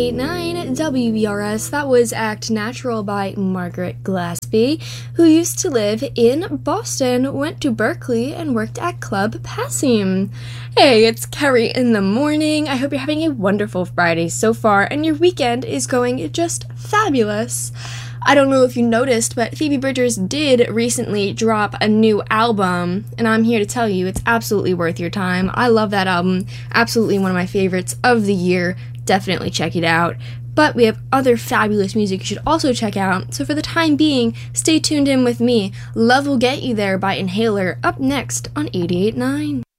89 WBRS. That was Act Natural by Margaret Glaspie, who used to live in Boston, went to Berkeley, and worked at Club Passim. Hey, it's Carrie in the morning. I hope you're having a wonderful Friday so far, and your weekend is going just fabulous. I don't know if you noticed, but Phoebe Bridgers did recently drop a new album, and I'm here to tell you it's absolutely worth your time. I love that album. Absolutely one of my favorites of the year. Definitely check it out. But we have other fabulous music you should also check out, so for the time being, stay tuned in with me. Love Will Get You There by Inhaler up next on 88.9.